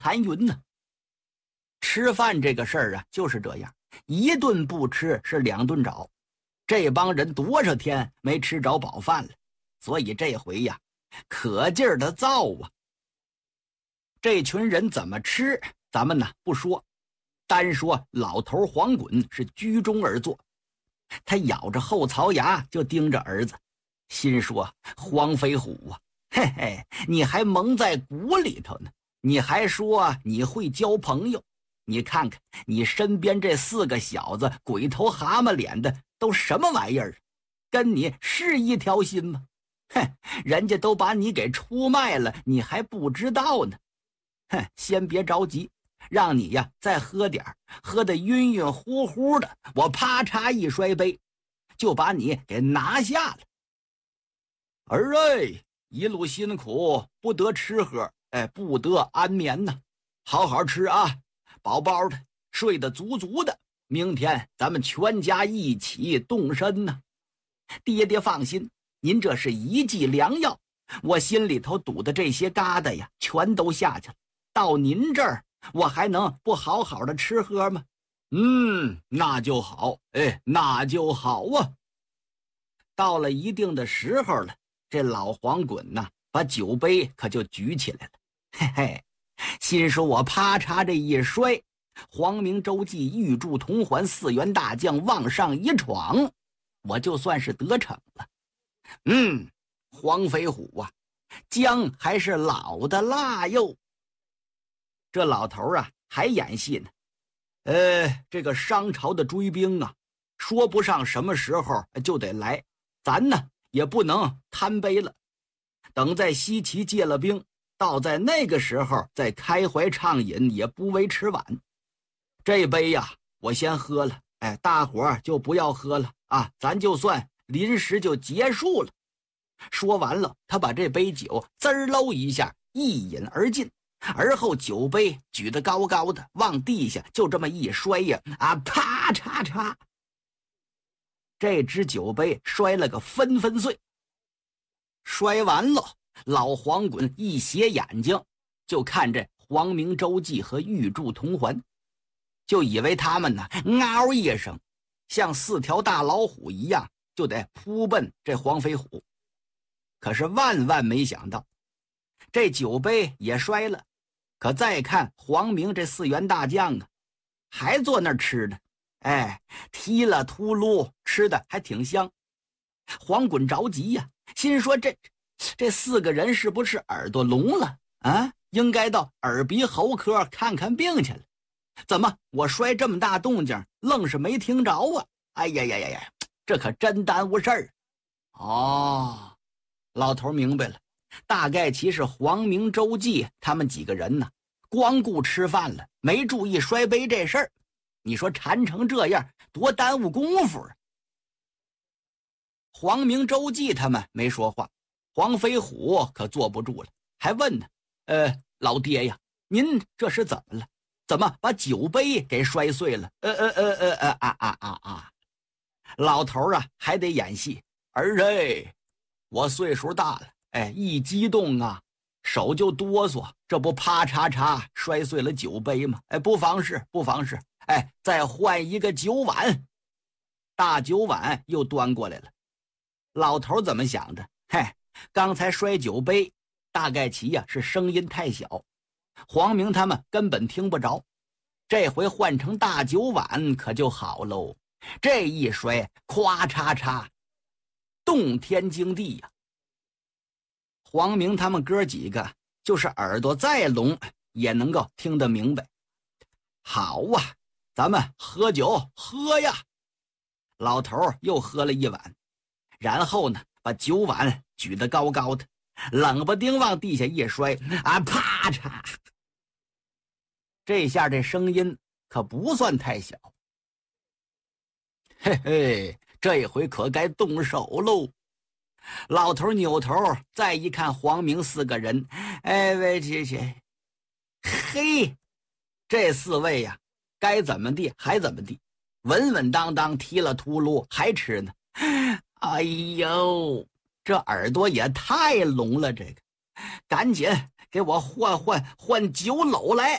谭云呢。吃饭这个事儿啊，就是这样，一顿不吃是两顿找。这帮人多少天没吃着饱饭了，所以这回呀，可劲儿的造啊。这群人怎么吃，咱们呢不说，单说老头黄滚是居中而坐，他咬着后槽牙就盯着儿子，心说：黄飞虎啊，嘿嘿，你还蒙在鼓里头呢，你还说你会交朋友，你看看你身边这4个小子，鬼头蛤蟆脸的都什么玩意儿，跟你是一条心吗？哼，人家都把你给出卖了，你还不知道呢。哼，先别着急，让你呀再喝点儿，喝得晕晕乎乎的，我啪嚓一摔杯，就把你给拿下了。儿哎，一路辛苦，不得吃喝，不得安眠呐，好好吃啊，饱饱的，睡得足足的，明天咱们全家一起动身呢。爹爹放心，您这是一剂良药，我心里头堵的这些疙瘩呀，全都下去了。到您这儿，我还能不好好的吃喝吗？那就好，那就好啊。到了一定的时候了，这老黄滚呐，把酒杯可就举起来了，嘿嘿，心说我啪嚓这一摔，黄明周记玉柱铜环4员大将往上一闯，我就算是得逞了。黄飞虎啊，姜还是老的辣哟。这老头啊还演戏呢，这个商朝的追兵啊，说不上什么时候就得来，咱呢也不能贪杯了，等在西岐借了兵，到在那个时候再开怀畅饮也不为迟晚。这杯呀我先喝了，大伙儿就不要喝了啊，咱就算临时就结束了。说完了，他把这杯酒滋儿喽一下一饮而尽，而后酒杯举得高高的，往地下就这么一摔呀，啪嚓嚓，这只酒杯摔了个纷纷碎。摔完了，老黄滚一斜眼睛，就看着黄明周记和玉柱铜环，就以为他们呢嗷一声，像4条大老虎一样，就得扑奔这黄飞虎。可是万万没想到，这酒杯也摔了，可再看黄明这4员大将啊，还坐那儿吃呢，踢了秃噜，吃的还挺香。黄滚着急呀，心说这4个人是不是耳朵聋了啊？应该到耳鼻喉科看看病去了。怎么我摔这么大动静，愣是没听着啊？哎呀呀呀呀，这可真耽误事儿。哦，老头明白了，大概其实黄明周记他们几个人呢，光顾吃饭了，没注意摔杯这事儿。你说馋成这样，多耽误功夫啊！黄明周记他们没说话，黄飞虎可坐不住了，还问呢：老爹呀，您这是怎么了？怎么把酒杯给摔碎了？老头啊还得演戏，儿我岁数大了，一激动啊，手就哆嗦，这不啪嚓嚓摔碎了酒杯吗？不妨事，不妨事，再换一个酒碗。大酒碗又端过来了。老头怎么想的？刚才摔酒杯，大概其呀是声音太小，黄明他们根本听不着。这回换成大酒碗可就好喽，这一摔，咵嚓嚓，动天惊地呀！黄明他们哥几个就是耳朵再聋，也能够听得明白。好啊，咱们喝酒喝呀！老头又喝了一碗，然后呢，把酒碗举得高高的，冷不丁往地下一摔，啪嚓！这下这声音可不算太小。嘿嘿，这回可该动手喽！老头扭头再一看黄明4个人，嘿，这4位呀，该怎么地还怎么地，稳稳当当踢了秃噜还吃呢。哎呦，这耳朵也太聋了，这个赶紧给我换酒篓来。